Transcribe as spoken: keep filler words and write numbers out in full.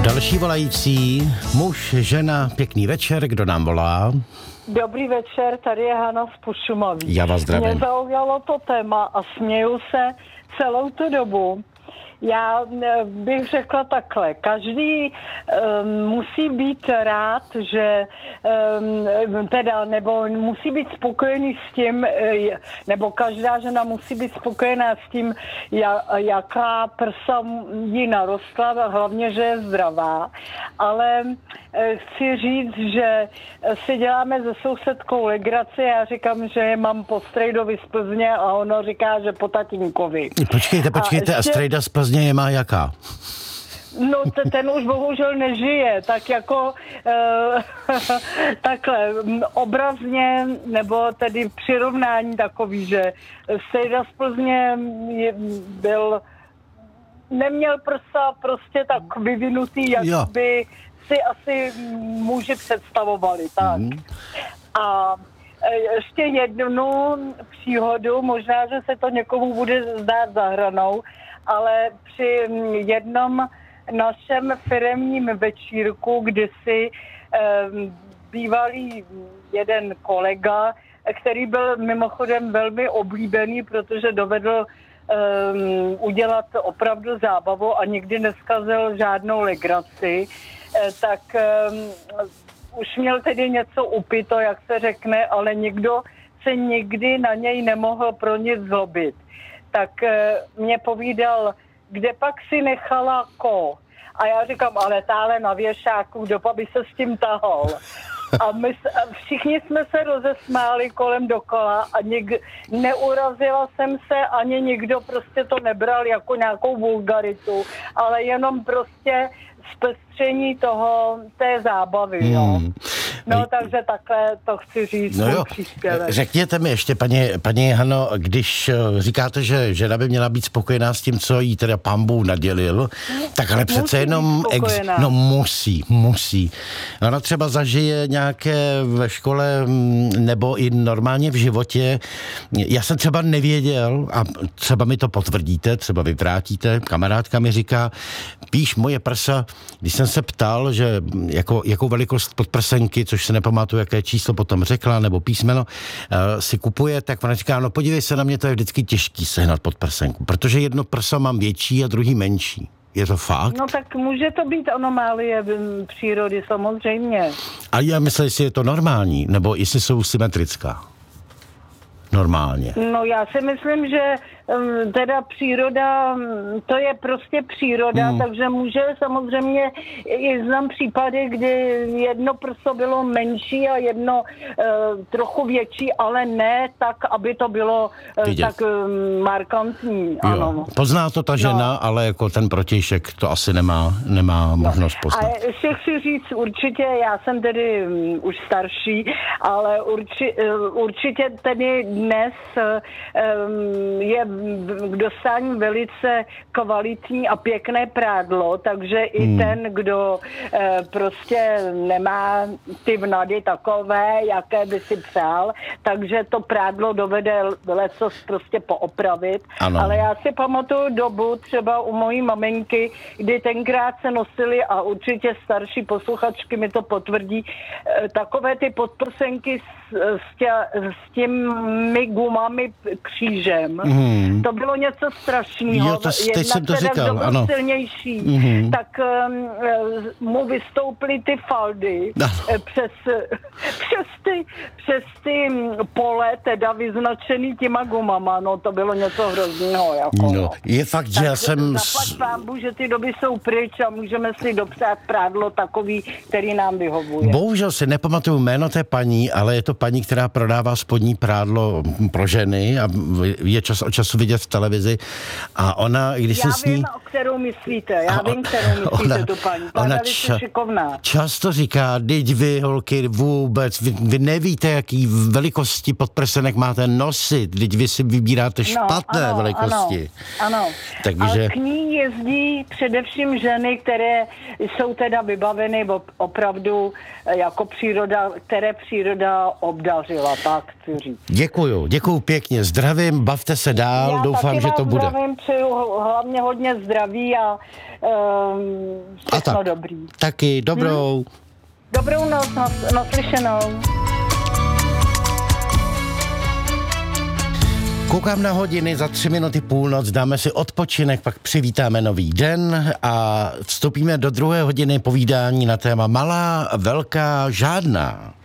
Další volající, muž, žena, pěkný večer, kdo nám volá? Dobrý večer, tady je Hana z Pušumaví. Já vás zdravím. Mě zaujalo to téma a směju se celou tu dobu. Já bych řekla takhle, každý um, musí být rád, že um, teda, nebo musí být spokojený s tím, nebo každá žena musí být spokojená s tím, jaká prsa jí narostla, hlavně, že je zdravá. Ale chci říct, že si děláme se sousedkou legraci, já říkám, že je mám po strejdovi z Plzně a ono říká, že po tatínkovi. Počkejte, počkejte, a, a strejda z Plzně je má jaká? No, t- ten už bohužel nežije, tak jako e, takhle obrazně, nebo tedy přirovnání takový, že strejda z Plzně je, byl, neměl prsa prostě tak vyvinutý, jak jo. by si asi muži představovali, tak. Mm. A ještě jednu příhodu, možná, že se to někomu bude zdát za hranou, ale při jednom našem firemním večírku, kdy si um, bývalý jeden kolega, který byl mimochodem velmi oblíbený, protože dovedl um, udělat opravdu zábavu a nikdy neskazil žádnou legraci, tak um, už měl tedy něco upito, jak se řekne, ale nikdo se nikdy na něj nemohl pro nic zlobit. Tak uh, mě povídal, kde pak si nechala ko? A já říkám, ale táhle na věšáku, kdo by se s tím tahal? A my všichni jsme se rozesmáli kolem dokola a nik, neurazila jsem se, ani nikdo prostě to nebral jako nějakou vulgaritu, ale jenom prostě zpestření toho, té zábavy, hmm. jo. No, takže takhle to chci říct. No jo, řekněte mi ještě, paní, paní Hano, když říkáte, že žena by měla být spokojená s tím, co jí teda Pán Bůh nadělil, tak ale musí přece jenom... Ex, no musí, musí. Ona třeba zažije nějaké ve škole nebo i normálně v životě. Já jsem třeba nevěděl, a třeba mi to potvrdíte, třeba vyvrátíte, kamarádka mi říká, píš moje prsa, když jsem se ptal, že jako, jakou velikost podprsenky, což se nepamatuju, jaké číslo potom řekla, nebo písmeno, uh, si kupuje, tak ona říká, no podívej se na mě, to je vždycky těžký sehnat podprsenku, protože jedno prso mám větší a druhý menší. Je to fakt? No tak může to být anomálie přírody, samozřejmě. A já myslím, jestli je to normální, nebo jestli jsou symetrická. Normálně. No já si myslím, že um, teda příroda, to je prostě příroda, hmm. takže může samozřejmě, i znám případy, kdy jedno prso bylo menší a jedno uh, trochu větší, ale ne tak, aby to bylo uh, tak um, markantní. Ano. Pozná to ta žena, no. Ale jako ten protějšek to asi nemá, nemá možnost poznat. A ještě chci říct, určitě, já jsem tedy um, už starší, ale urči, uh, určitě tedy dnes um, je k dostání velice kvalitní a pěkné prádlo, takže hmm. i ten, kdo uh, prostě nemá ty vnady takové, jaké by si přál, takže to prádlo dovede lecos prostě poopravit. Ano. Ale já si pamatuju dobu třeba u mojí maminky, kdy tenkrát se nosily, a určitě starší posluchačky mi to potvrdí, uh, takové ty podprsenky s, s, tě, s těmi gumami křížem. Mm. To bylo něco strašného. Jo, to, teď jsem to říkal, kdo byl silnější, mm. tak um, mu vystoupily ty faldy no. přes, přes, ty, přes ty pole, teda vyznačený těma gumama. No, to bylo něco hroznýho. Jako, no, je fakt, že já jsem... Zaplať pámbu, že ty doby jsou pryč a můžeme si dopřát prádlo takový, který nám vyhovuje. Bohužel si nepamatuju jméno té paní, ale je to paní, která prodává spodní prádlo pro ženy a je čas od času vidět v televizi a ona, když já se s ní... Já vím, o kterou myslíte, já vím, kterou myslíte ona, tu paní, ta ona ča- šikovná. Často říká, teď vy, holky, vůbec, vy, vy nevíte, jaký velikosti podprsenek máte nosit, teď vy si vybíráte špatné no, ano, velikosti. Ano, ano. Takže... Ale k ní jezdí především ženy, které jsou teda vybaveny opravdu jako příroda, které příroda obdařila, tak chci říct. Děkuju, děkuju pěkně, zdravím, bavte se dál, já doufám, že to bude. Já zdravím, přeju hlavně hodně zdraví a... Um, a všechno tak. dobrý. Taky, dobrou. Hmm? Dobrou noc, nas, naslyšenou. Koukám na hodiny, za tři minuty půlnoc, dáme si odpočinek, pak přivítáme nový den a vstoupíme do druhé hodiny povídání na téma malá, velká, žádná.